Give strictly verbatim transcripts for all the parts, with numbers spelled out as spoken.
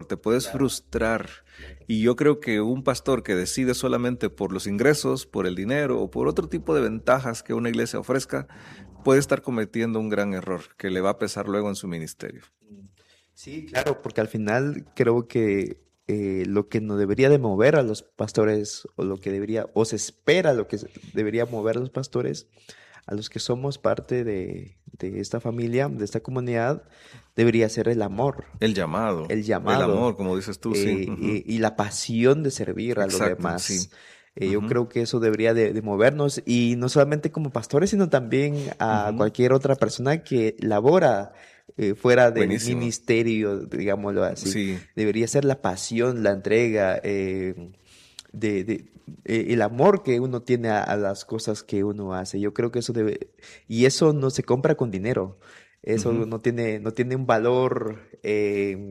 te puedes claro. frustrar. Y yo creo que un pastor que decide solamente por los ingresos, por el dinero o por otro tipo de ventajas que una iglesia ofrezca, puede estar cometiendo un gran error que le va a pesar luego en su ministerio. Sí, claro, porque al final creo que eh, lo que nos debería de mover a los pastores, o lo que debería, o se espera lo que debería mover a los pastores, a los que somos parte de, de esta familia, de esta comunidad, debería ser el amor. El llamado. El llamado. El amor, como dices tú, eh, sí. Uh-huh. y, y la pasión de servir Exacto, a los demás. Sí. Eh, uh-huh. Yo creo que eso debería de, de movernos, y no solamente como pastores, sino también a uh-huh. cualquier otra persona que labora eh, fuera del Buenísimo. ministerio, digámoslo así. Sí. Debería ser la pasión, la entrega, eh, de, de eh, el amor que uno tiene a, a las cosas que uno hace. Yo creo que eso debe, y eso no se compra con dinero. Eso uh-huh. no tiene, no tiene un valor eh,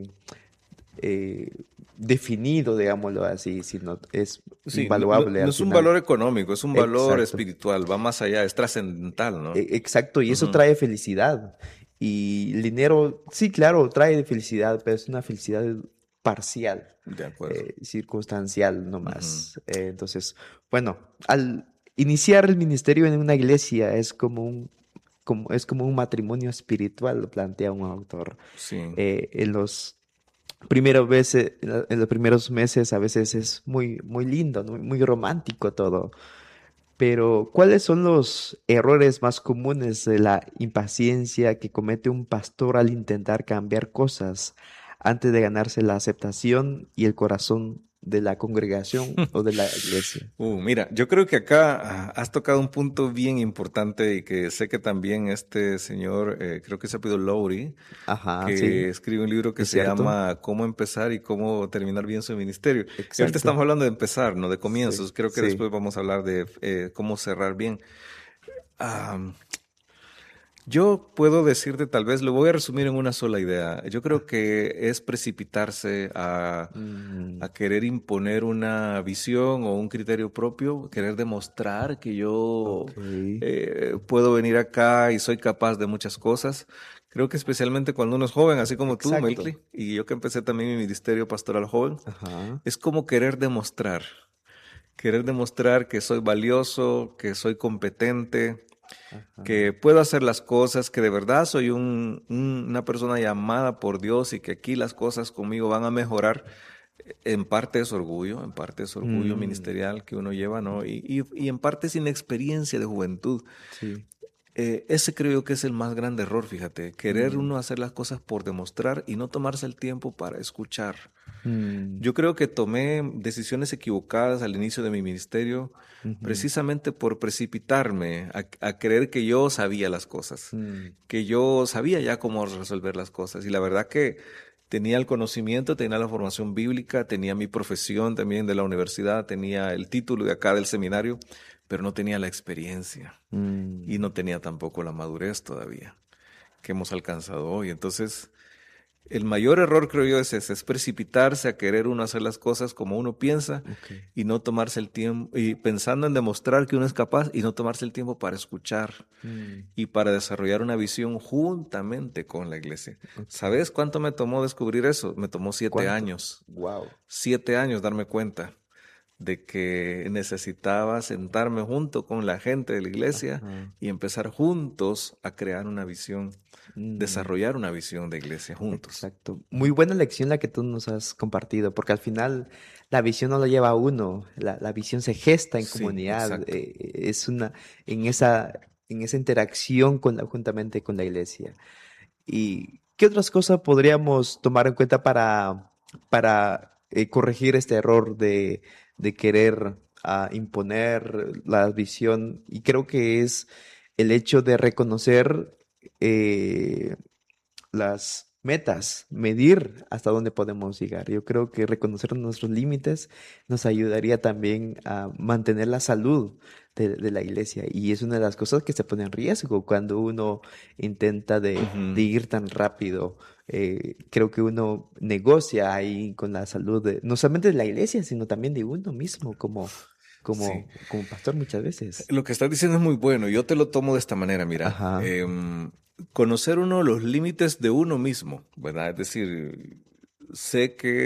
eh, definido, digámoslo así, sino es sí, invaluable. No, no es un valor económico, es un valor Exacto. espiritual, va más allá, es trascendental, ¿no? Exacto, y eso uh-huh. trae felicidad. Y el dinero, sí, claro, trae felicidad, pero es una felicidad parcial. De acuerdo. Eh, circunstancial nomás. Uh-huh. Eh, entonces, bueno, al iniciar el ministerio en una iglesia es como un, como, es como un matrimonio espiritual, lo plantea un autor. Sí. Eh, en los primeros veces, en los primeros meses a veces es muy, muy lindo, muy, muy romántico todo. Pero, ¿cuáles son los errores más comunes de la impaciencia que comete un pastor al intentar cambiar cosas antes de ganarse la aceptación y el corazón de la congregación o de la iglesia? Uh, mira, yo creo que acá uh, has tocado un punto bien importante y que sé que también este señor, eh, creo que se ha pedido Lowry, Ajá, que sí. escribe un libro que ¿Es se cierto? llama Cómo empezar y cómo terminar bien su ministerio. Exacto. Y ahorita estamos hablando de empezar, no de comienzos. Sí, creo que sí. después vamos a hablar de eh, cómo cerrar bien. Um, Yo puedo decirte, tal vez, lo voy a resumir en una sola idea. Yo creo que es precipitarse a, Mm. a querer imponer una visión o un criterio propio, querer demostrar que yo Okay. eh, puedo venir acá y soy capaz de muchas cosas. Creo que especialmente cuando uno es joven, así como Exacto. tú, Melky, y yo que empecé también mi ministerio pastoral joven, Ajá. es como querer demostrar, querer demostrar que soy valioso, que soy competente, Ajá. que puedo hacer las cosas, que de verdad soy un, un, una persona llamada por Dios y que aquí las cosas conmigo van a mejorar. En parte es orgullo, en parte es orgullo Mm. ministerial que uno lleva, ¿no? Y, y, y en parte es inexperiencia de juventud. Sí. Eh, ese creo yo que es el más grande error, fíjate, querer Mm. uno hacer las cosas por demostrar y no tomarse el tiempo para escuchar. Mm. Yo creo que tomé decisiones equivocadas al inicio de mi ministerio Uh-huh. precisamente por precipitarme a, a creer que yo sabía las cosas, Mm. que yo sabía ya cómo resolver las cosas. Y la verdad que tenía el conocimiento, tenía la formación bíblica, tenía mi profesión también de la universidad, tenía el título de acá del seminario, pero no tenía la experiencia Mm. y no tenía tampoco la madurez todavía que hemos alcanzado hoy. Entonces, el mayor error, creo yo, es ese, es precipitarse a querer uno hacer las cosas como uno piensa Okay. y no tomarse el tiempo, y pensando en demostrar que uno es capaz y no tomarse el tiempo para escuchar Mm. y para desarrollar una visión juntamente con la iglesia. Okay. ¿Sabes cuánto me tomó descubrir eso? Me tomó siete ¿Cuánto? años. Wow. Siete años darme cuenta de que necesitaba sentarme junto con la gente de la iglesia Ajá. y empezar juntos a crear una visión, Mm. desarrollar una visión de iglesia juntos. Exacto. Muy buena lección la que tú nos has compartido, porque al final la visión no la lleva uno, la, la visión se gesta en Sí, comunidad, exacto. eh, es una, en esa, en esa interacción con la, juntamente con la iglesia. ¿Y qué otras cosas podríamos tomar en cuenta para, para eh, corregir este error de, de querer ah, imponer la visión? Y creo que es el hecho de reconocer eh, las metas, medir hasta dónde podemos llegar. Yo creo que reconocer nuestros límites nos ayudaría también a mantener la salud de, de la iglesia. Y es una de las cosas que se pone en riesgo cuando uno intenta de, Ujú. de ir tan rápido. Eh, creo que uno negocia ahí con la salud de, no solamente de la iglesia, sino también de uno mismo como, como, Sí. como pastor muchas veces. Lo que estás diciendo es muy bueno. Yo te lo tomo de esta manera, mira. Ajá. Em, conocer uno los límites de uno mismo, ¿verdad? Es decir, sé que